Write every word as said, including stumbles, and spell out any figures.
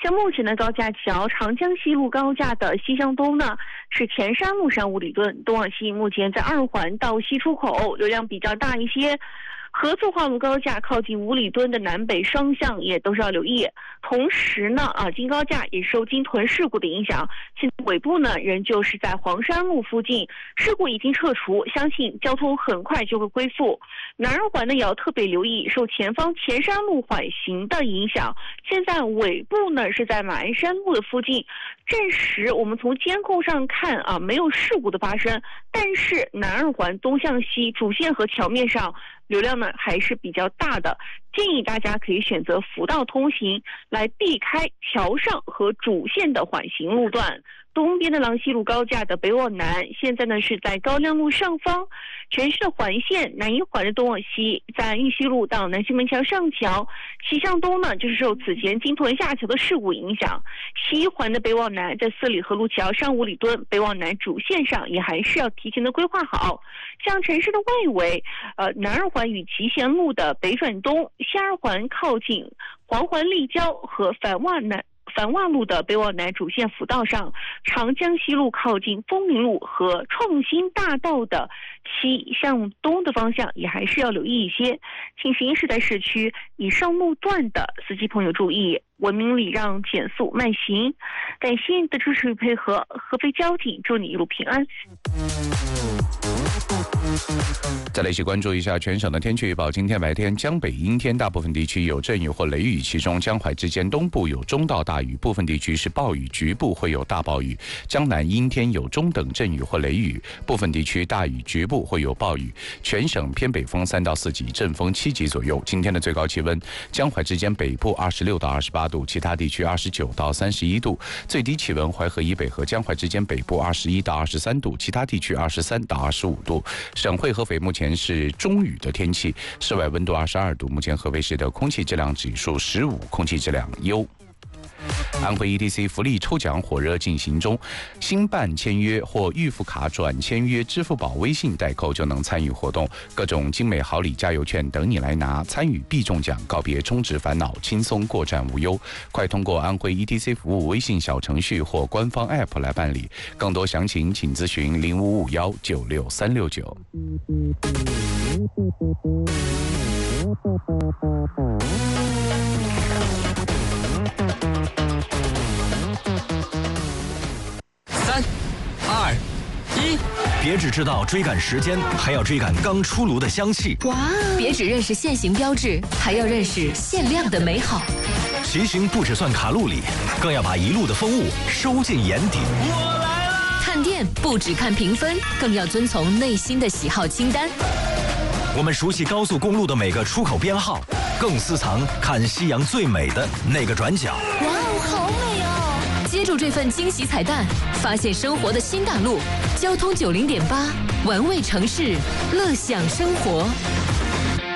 像目前的高架桥长江西路高架的西向东呢，是前山路上五里墩，东往西目前在二环到西出口流量比较大一些。合作化路高架靠近五里墩的南北双向也都是要留意。同时呢，啊，京高架也受京屯事故的影响，现在尾部呢仍旧是在黄山路附近，事故已经撤除，相信交通很快就会恢复。南二环呢也要特别留意，受前方前山路缓行的影响，现在尾部呢是在马鞍山路的附近。暂时我们从监控上看啊，没有事故的发生，但是南二环东向西主线和桥面上流量呢还是比较大的，建议大家可以选择辅道通行，来避开桥上和主线的缓行路段。东边的郎西路高架的北往南，现在呢是在高亮路上方；全市的环线南一环的东往西，在玉溪路到南西门桥上桥；西向东呢，就是受此前京屯下桥的事故影响；西一环的北往南，在四里河路桥上五里墩北往南主线上，也还是要提前的规划好。像城市的外围，呃，南二环与集贤路的北转东，西二环靠近黄环立交和繁华南。繁华路的北往南主线辅道上，长江西路靠近丰民路和创新大道的西向东的方向也还是要留意一些。请行驶在市区以上路段的司机朋友注意，文明礼让，减速慢行。感谢你的支持与配合，合肥交警祝你一路平安。 再来一起关注一下全省的天气预报。今天白天江北阴天，大部分地区有阵雨或雷雨，其中江淮之间东部有中到大雨，部分地区是暴雨，局部会有大暴雨。江南阴天有中等阵雨或雷雨，部分地区大雨，局部会有暴雨。全省偏北风三到四级，阵风七级左右。今天的最高气温，江淮之间北部二十六到二十八度，其他地区二十九到三十一度。最低气温，淮河以北和江淮之间北部二十一到二十三度，其他地区二十三到二十五度。省会合肥目前是中雨的天气，室外温度二十二度。目前合肥市的空气质量指数十五，空气质量优。安徽 E T C 福利抽奖火热进行中，新办签约或预付卡转签约支付宝微信代扣就能参与活动，各种精美好礼加油券等你来拿，参与必中奖，告别充值烦恼，轻松过站无忧。快通过安徽 E T C 服务微信小程序或官方 App 来办理，更多详情请咨询零五五幺九六三六九。 三、二、一，别只知道追赶时间，还要追赶刚出炉的香气。 哇！别只认识限行标志，还要认识限量的美好。 骑行不只算卡路里，更要把一路的风物收进眼底。 我来了！看店不只看评分，更要遵从内心的喜好清单。 我们熟悉高速公路的每个出口编号，更私藏看夕阳最美的那个转角。 哇哦，好美哦！接住这份惊喜彩蛋，发现生活的新大陆。交通九零点八，玩味城市，乐享生活。